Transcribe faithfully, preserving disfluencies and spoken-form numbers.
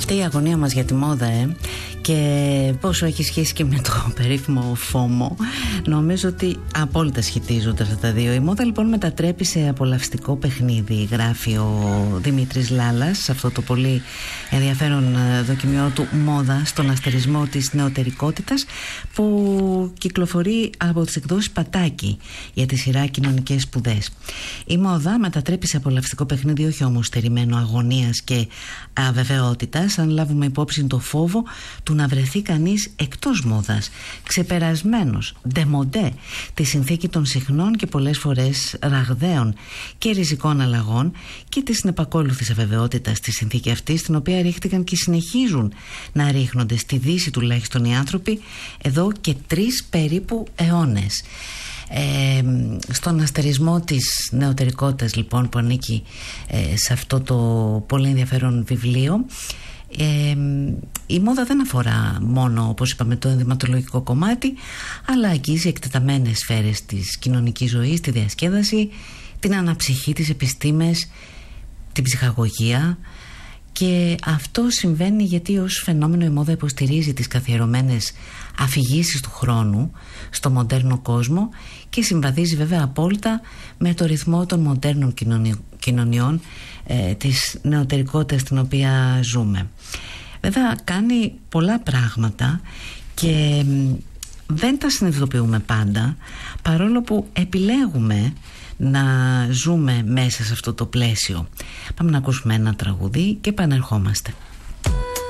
Αυτή η αγωνία μας για τη μόδα, ε, και πόσο έχει σχέση και με το περίφημο φόμο, νομίζω ότι απόλυτα σχετίζονται αυτά τα δύο. Η μόδα λοιπόν μετατρέπει σε απολαυστικό παιχνίδι, γράφει ο Δημήτρης Λάλας σε αυτό το πολύ ενδιαφέρον δοκιμιό του «Μόδα στον αστερισμό της νεωτερικότητας», που κυκλοφορεί από τις εκδόσεις Πατάκη για τη σειρά Κοινωνικές Σπουδές. Η μόδα μετατρέπει σε απολαυστικό παιχνίδι όχι όμως στερημένο αγωνίας και αβεβαιότητας, αν λάβουμε υπόψη το φόβο του να βρεθεί κανείς εκτός μόδας, ξεπερασμένος, ντεμοντέ, τη συνθήκη των συχνών και πολλές φορές ραγδαίων και ριζικών αλλαγών και τη συνεπακόλουθης αβεβαιότητας στη συνθήκη αυτή, στην οποία ρίχτηκαν και συνεχίζουν να ρίχνονται στη Δύση τουλάχιστον οι άνθρωποι εδώ και τρεις περίπου αιώνες. Ε, στον αστερισμό της νεωτερικότητας λοιπόν, που ανήκει ε, σε αυτό το πολύ ενδιαφέρον βιβλίο, ε, η μόδα δεν αφορά μόνο, όπως είπαμε, το ενδυματολογικό κομμάτι, αλλά αγγίζει εκτεταμένες σφαίρες της κοινωνικής ζωής, τη διασκέδαση, την αναψυχή, τις επιστήμες, την ψυχαγωγία. Και αυτό συμβαίνει γιατί ως φαινόμενο η μόδα υποστηρίζει τις καθιερωμένες αφηγήσεις του χρόνου στο μοντέρνο κόσμο και συμβαδίζει βέβαια απόλυτα με το ρυθμό των μοντέρνων κοινωνιών, ε, της νεωτερικότητας στην οποία ζούμε. Βέβαια κάνει πολλά πράγματα και δεν τα συνειδητοποιούμε πάντα, παρόλο που επιλέγουμε να ζούμε μέσα σε αυτό το πλαίσιο. Πάμε να ακούσουμε ένα τραγούδι και επανερχόμαστε.